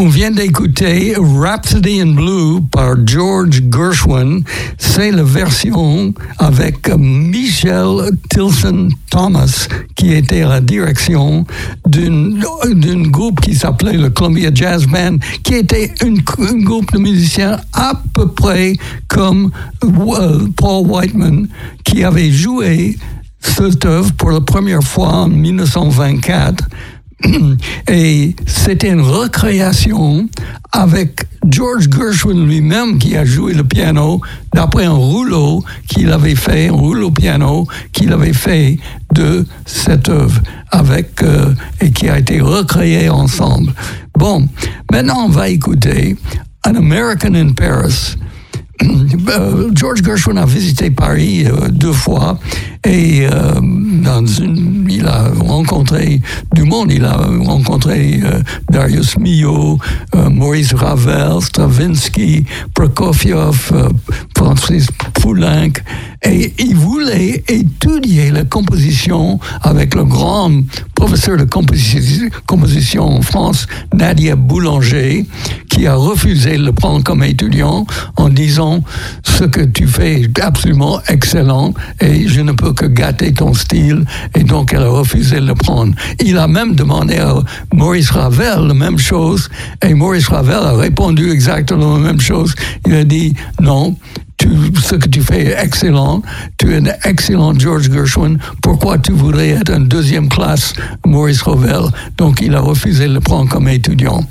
On vient d'écouter Rhapsody in Blue par George Gershwin. C'est la version avec Michel Tilson Thomas, qui était à la direction d'un groupe qui s'appelait le Columbia Jazz Band, qui était un groupe de musiciens à peu près comme Paul Whiteman, qui avait joué cette œuvre pour la première fois en 1924. Et c'était une recréation avec George Gershwin lui-même qui a joué le piano d'après un rouleau qu'il avait fait, un rouleau piano qu'il avait fait de cette œuvre et qui a été recréé ensemble. Bon, maintenant on va écouter An American in Paris. George Gershwin a visité Paris 2 fois et il a rencontré du monde. Il a rencontré Darius Milhaud, Maurice Ravel, Stravinsky, Prokofiev, Francis Poulenc, et il voulait étudier la composition avec le grand professeur de composition en France, Nadia Boulanger, qui a refusé de le prendre comme étudiant en disant « Ce que tu fais est absolument excellent et je ne peux que gâter ton style » et donc elle a refusé de le prendre. Il a même demandé à Maurice Ravel la même chose et Maurice Ravel a répondu exactement la même chose. Il a dit « Non, ce que tu fais est excellent, tu es un excellent George Gershwin, pourquoi tu voudrais être en 2e classe Maurice Ravel ?» Donc il a refusé de le prendre comme étudiant.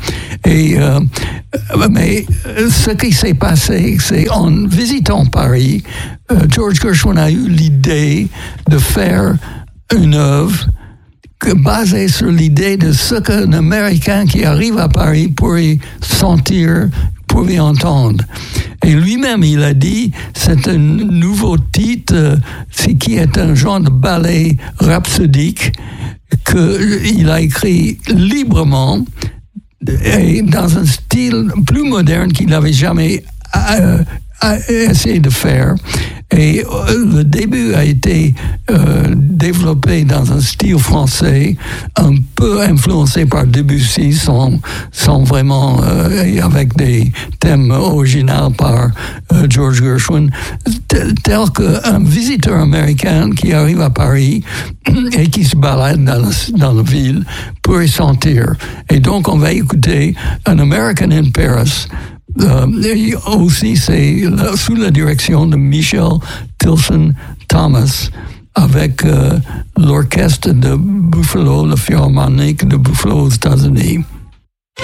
Mais ce qui s'est passé, c'est en visitant Paris, George Gershwin a eu l'idée de faire une œuvre basée sur l'idée de ce qu'un Américain qui arrive à Paris pourrait sentir, pourrait entendre. Et lui-même, il a dit, c'est un nouveau titre, qui est un genre de ballet rhapsodique qu'il a écrit librement et dans un style plus moderne qu'il n'avait jamais essayé de faire. Et le début a été développé dans un style français, un peu influencé par Debussy, sans vraiment, avec des thèmes originaux par George Gershwin, tel qu'un visiteur américain qui arrive à Paris et qui se balade dans la ville peut y sentir. Et donc, on va écouter An American in Paris. Aussi, c'est sous la direction de Michel Tilson Thomas avec l'orchestre de Buffalo, le Philharmonique de Buffalo aux États-Unis.